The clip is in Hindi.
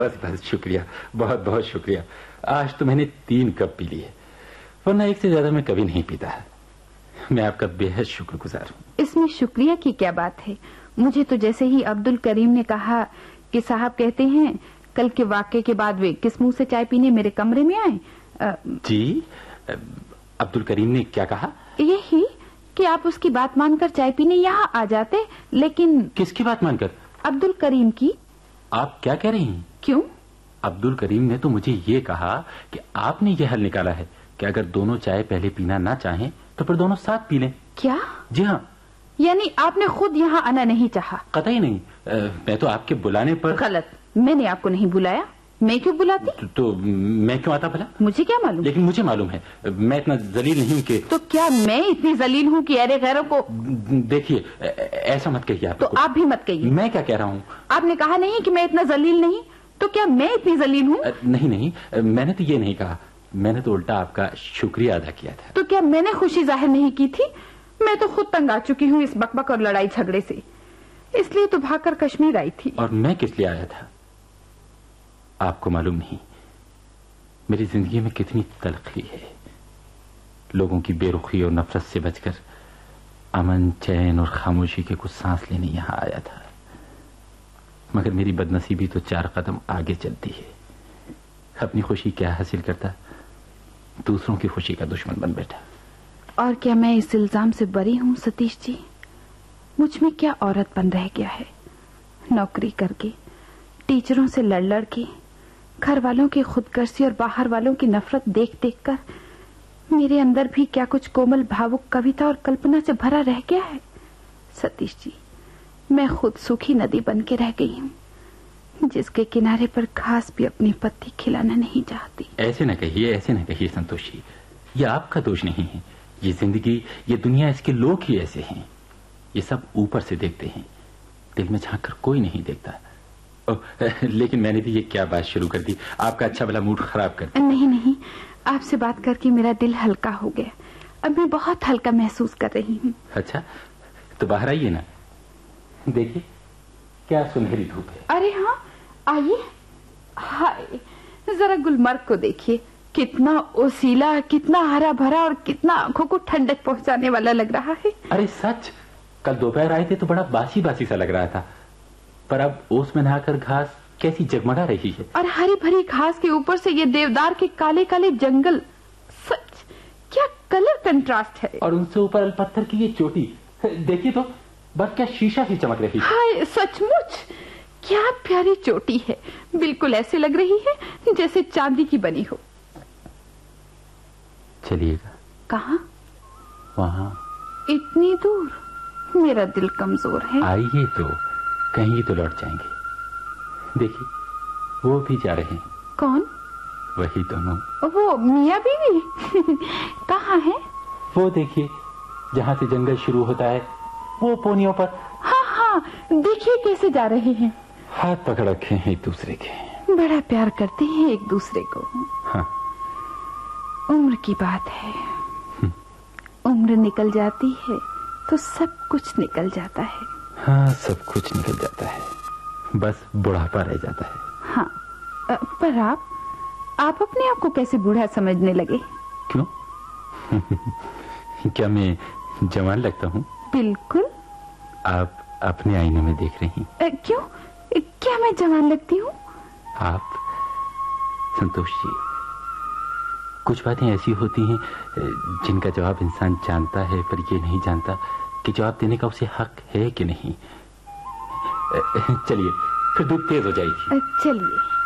बस बस शुक्रिया, बहुत बहुत शुक्रिया। आज तो मैंने 3 कप पी लिए, वरना एक से ज्यादा मैं कभी नहीं पीता। मैं आपका बेहद शुक्रगुजार हूँ। इसमें शुक्रिया की क्या बात है। मुझे तो जैसे ही अब्दुल करीम ने कहा कि साहब कहते हैं कल के वाक़े के बाद वे किस मुंह से चाय पीने मेरे कमरे में आए। जी, अब्दुल करीम ने क्या कहा? यही कि आप उसकी बात मानकर चाय पीने यहाँ आ जाते, लेकिन... किसकी बात मानकर? अब्दुल करीम की। आप क्या कह रही हैं? क्यों? अब्दुल करीम ने तो मुझे ये कहा कि आपने ये हल निकाला है कि अगर दोनों चाय पहले पीना ना चाहें तो फिर दोनों साथ पी लें। क्या? जी हाँ। यानी आपने खुद यहाँ आना नहीं चाहा? कतई नहीं। मैं तो आपके बुलाने पर... गलत, मैंने आपको नहीं बुलाया। मैं क्यों बुलाती? तो मैं क्यों आता भला? मुझे क्या मालूम? लेकिन मुझे मालूम है, मैं इतना जलील नहीं हूँ कि... तो क्या मैं इतनी जलील हूँ कि अरे गैरों को... देखिए, ऐसा मत कहिए आप। तो आप भी मत कहिए। मैं क्या कह रहा हूँ? आपने कहा नहीं कि मैं इतना जलील नहीं, तो क्या मैं इतनी जलील हूँ? नहीं नहीं, मैंने तो ये नहीं कहा। मैंने तो उल्टा आपका शुक्रिया अदा किया था। तो क्या मैंने खुशी जाहिर नहीं की थी? मैं तो खुद तंग आ चुकी हूँ इस बकबक और लड़ाई झगड़े से, इसलिए तो भागकर कश्मीर आई थी। और मैं किस लिए आया था आपको मालूम नहीं? मेरी जिंदगी में कितनी तलखी है। लोगों की बेरुखी और नफरत से बचकर अमन, चैन और खामोशी के कुछ सांस लेने यहां आया था, मगर मेरी बदनसीबी तो 4 कदम आगे चलती है। अपनी खुशी क्या हासिल करता, दूसरों की खुशी का दुश्मन बन बैठा। और क्या मैं इस इल्जाम से बरी हूँ सतीश जी? मुझ में क्या औरतपन रह गया है? नौकरी करके, टीचरों से लड़ लड़ के, घर वालों की खुदगर्जी और बाहर वालों की नफरत देख देख कर मेरे अंदर भी क्या कुछ कोमल, भावुक कविता और कल्पना से भरा रह गया है? सतीश जी, मैं खुद सूखी नदी बन के रह गई हूँ, जिसके किनारे पर घास भी अपनी पत्ती खिलाना नहीं चाहती। ऐसे न कहिए, ऐसे न कहिए संतोषी। ये आपका दोष नहीं है। ये जिंदगी, ये दुनिया, इसके लोग ही ऐसे हैं। ये सब ऊपर से देखते हैं, दिल में झांक कर कोई नहीं देखता। लेकिन मैंने भी ये क्या बात शुरू कर दी, आपका अच्छा भला मूड खराब कर दिया। नहीं नहीं, आपसे बात करके मेरा दिल हल्का हो गया। अब मैं बहुत हल्का महसूस कर रही हूँ। अच्छा, तो बाहर आइए ना, देखिए क्या सुनहरी धूप है। अरे हाँ, आइए। हाय, जरा गुलमर्ग को देखिए, कितना ओसीला, कितना हरा भरा और कितना आंखों को ठंडक पहुंचाने वाला लग रहा है। अरे सच, कल दोपहर आए थे तो बड़ा बासी बासी सा लग रहा था, पर अब ओस में नहाकर घास कैसी जगमगा रही है। और हरी भरी घास के ऊपर से ये देवदार के काले काले जंगल, सच क्या कलर कंट्रास्ट है। और उनसे ऊपर अलपत्थर की ये चोटी, देखिए तो बस क्या शीशा सी चमक रही है। हाय, सचमुच क्या प्यारी चोटी है। बिल्कुल ऐसे लग रही है जैसे चांदी की बनी हो। चलिएगा। कहाँ? वहाँ। इतनी दूर? मेरा दिल कमजोर है। आइए तो, कहीं तो लौट जाएंगे। देखिए, वो भी जा रहे हैं। कौन? वही दोनों। वो मियाँ बीवी? कहाँ है? वो देखिए, जहाँ से जंगल शुरू होता है, वो पोनियों पर। हाँ हाँ, देखिए कैसे जा रहे हैं। हाथ पकड़ रखे हैं एक दूसरे के। बड़ा प्यार करते हैं एक दूसरे को। हाँ। उम्र की बात है, उम्र निकल जाती है तो सब कुछ निकल जाता है। हाँ, सब कुछ निकल जाता है, बस बुढ़ापा रह जाता है। हाँ, पर आप अपने आप को कैसे बूढ़ा समझने लगे? क्यों? क्या मैं जवान लगता हूँ? बिल्कुल। आप अपने आईने में देख रही हैं। क्यों? क्या मैं जवान लगती हूँ? आप संतोष जी, कुछ बातें ऐसी होती हैं जिनका जवाब इंसान जानता है, पर ये नहीं जानता कि जवाब देने का उसे हक है कि नहीं। चलिए, फिर धूप तेज हो जाएगी। चलिए।